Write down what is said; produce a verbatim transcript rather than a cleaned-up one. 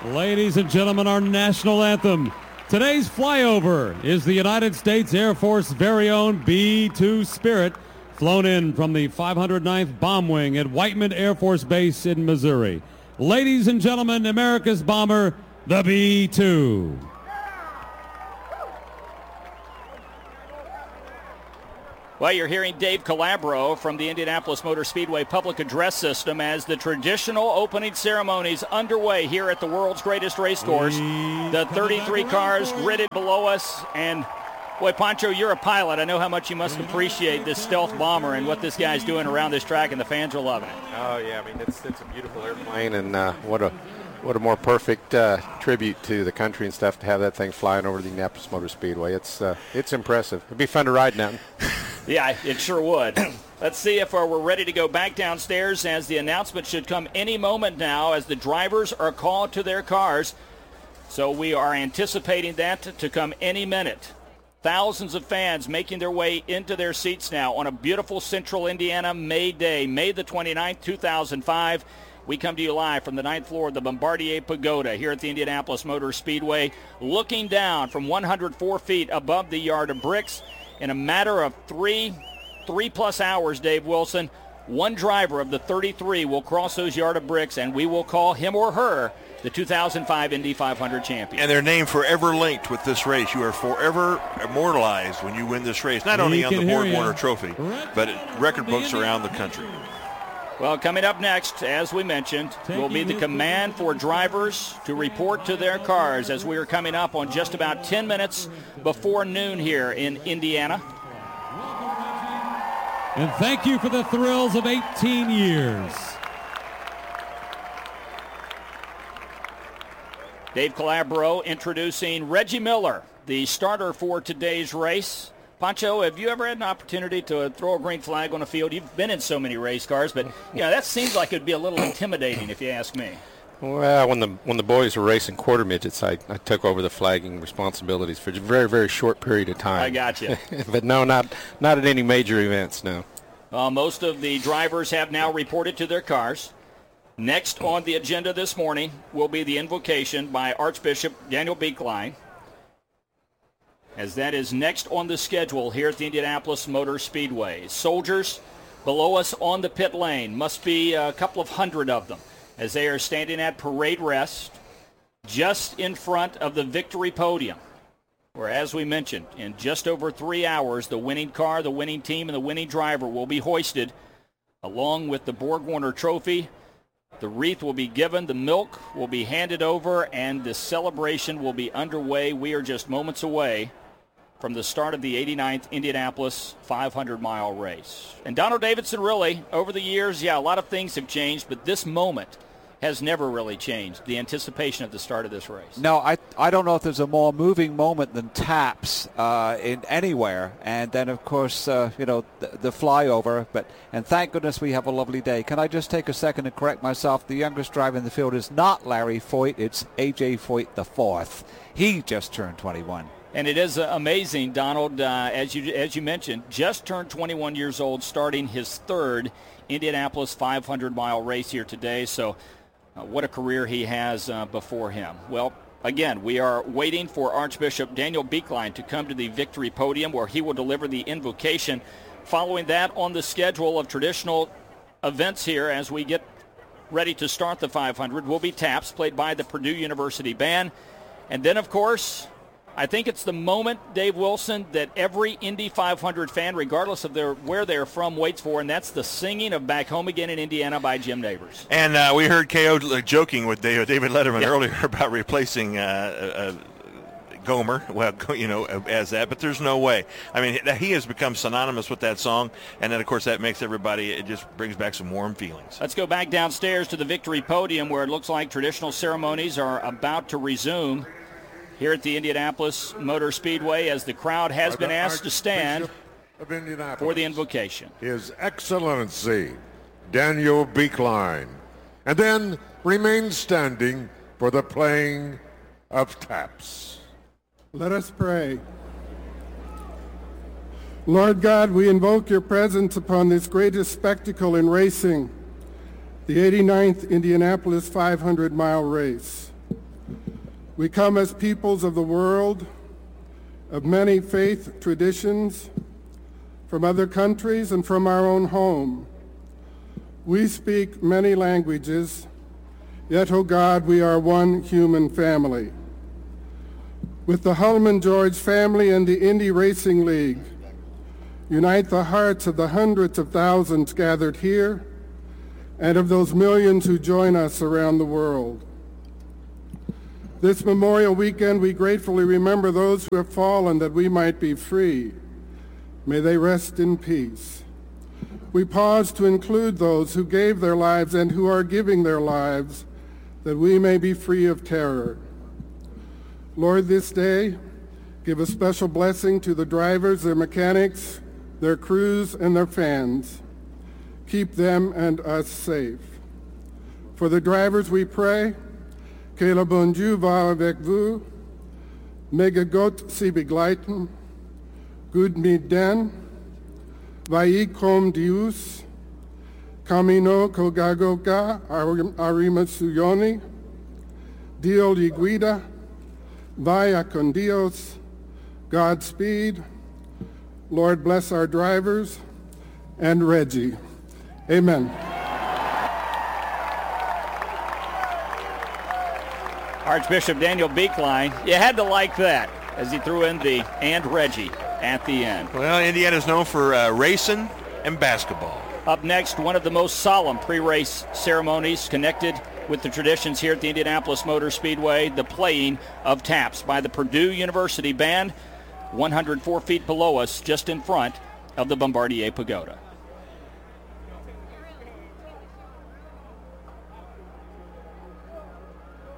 Ladies and gentlemen, our national anthem. Today's flyover is the United States Air Force very own B two Spirit, flown in from the five hundred ninth Bomb Wing at Whiteman Air Force Base in Missouri. Ladies and gentlemen, America's bomber, the B two. Well, you're hearing Dave Calabro from the Indianapolis Motor Speedway Public Address System as the traditional opening ceremonies underway here at the world's greatest race course. The thirty-three cars gridded below us, and boy, Pancho, you're a pilot. I know how much you must appreciate this stealth bomber and what this guy's doing around this track, and the fans are loving it. Oh yeah, I mean it's it's a beautiful airplane, and uh, what a what a more perfect uh, tribute to the country and stuff to have that thing flying over the Indianapolis Motor Speedway. It's uh, it's impressive. It'd be fun to ride now. Yeah, it sure would. Let's see if uh, we're ready to go back downstairs, as the announcement should come any moment now as the drivers are called to their cars. So we are anticipating that to come any minute. Thousands of fans making their way into their seats now on a beautiful Central Indiana May Day, May the twenty-ninth, two thousand five. We come to you live from the ninth floor of the Bombardier Pagoda here at the Indianapolis Motor Speedway, looking down from one hundred four feet above the Yard of Bricks. In a matter of three, three-plus hours, Dave Wilson, one driver of the thirty-three will cross those Yard of Bricks, and we will call him or her the two thousand five Indy five hundred champion. And their name forever linked with this race. You are forever immortalized when you win this race, not only on the Borg Warner Trophy, but record books around the country. Well, coming up next, as we mentioned, will be the command for drivers to report to their cars as we are coming up on just about ten minutes before noon here in Indiana. And thank you for the thrills of eighteen years. Dave Calabro introducing Reggie Miller, the starter for today's race. Pancho, have you ever had an opportunity to throw a green flag on a field? You've been in so many race cars, but you know that seems like it would be a little intimidating if you ask me. Well, when the when the boys were racing quarter midgets, I, I took over the flagging responsibilities for a very, very short period of time. I got you. But no, not not at any major events, no. Uh, most of the drivers have now reported to their cars. Next on the agenda this morning will be the invocation by Archbishop Daniel Beekline, as that is next on the schedule here at the Indianapolis Motor Speedway. Soldiers below us on the pit lane, must be a couple of hundred of them, as they are standing at parade rest just in front of the victory podium, where, as we mentioned, in just over three hours, the winning car, the winning team, and the winning driver will be hoisted along with the Borg Warner Trophy. The wreath will be given, the milk will be handed over, and the celebration will be underway. We are just moments away from the start of the eighty-ninth Indianapolis five hundred mile race. And Donald Davidson, really, over the years, yeah, a lot of things have changed, but this moment has never really changed, the anticipation of the start of this race. No, I I don't know if there's a more moving moment than taps uh, in anywhere. And then, of course, uh, you know, the, the flyover. But and thank goodness we have a lovely day. Can I just take a second to correct myself? The youngest driver in the field is not Larry Foyt. It's A J Foyt the fourth. He just turned twenty-one. And it is uh, amazing, Donald, uh, as you as you mentioned, just turned twenty-one years old, starting his third Indianapolis five hundred mile race here today. So uh, what a career he has uh, before him. Well, again, we are waiting for Archbishop Daniel Beekline to come to the victory podium, where he will deliver the invocation. Following that, on the schedule of traditional events here as we get ready to start the five hundred, will be taps played by the Purdue University Band. And then, of course, I think it's the moment, Dave Wilson, that every Indy five hundred fan, regardless of their where they're from, waits for, and that's the singing of Back Home Again in Indiana by Jim Nabors. And uh, we heard K O joking with David Letterman yeah. earlier about replacing uh, uh, Gomer, well, you know, as that, but there's no way. I mean, he has become synonymous with that song, and then, of course, that makes everybody, it just brings back some warm feelings. Let's go back downstairs to the victory podium, where it looks like traditional ceremonies are about to resume here at the Indianapolis Motor Speedway, as the crowd has been asked to stand for the invocation. His Excellency Daniel Beekline, and then remain standing for the playing of taps. Let us pray. Lord God, we invoke your presence upon this greatest spectacle in racing, the eighty-ninth Indianapolis five hundred mile race. We come as peoples of the world, of many faith traditions, from other countries and from our own home. We speak many languages, yet, O God, we are one human family. With the Hulman George family and the Indy Racing League, unite the hearts of the hundreds of thousands gathered here and of those millions who join us around the world. This Memorial Weekend, we gratefully remember those who have fallen that we might be free. May they rest in peace. We pause to include those who gave their lives and who are giving their lives that we may be free of terror. Lord, this day, give a special blessing to the drivers, their mechanics, their crews, and their fans. Keep them and us safe. For the drivers we pray, que le bon Dieu va avec vous, mege Gott sie begleiten, gut mit den, vai com Deus, camino cogagoga arimasuyoni, Dio li guida, vaya con Dios, Godspeed. Lord, bless our drivers and Reggie. Amen. Archbishop Daniel Beekline, you had to like that as he threw in the and Reggie at the end. Well, Indiana's known for uh, racing and basketball. Up next, one of the most solemn pre-race ceremonies connected with the traditions here at the Indianapolis Motor Speedway, the playing of taps by the Purdue University Band, one hundred four feet below us, just in front of the Bombardier Pagoda.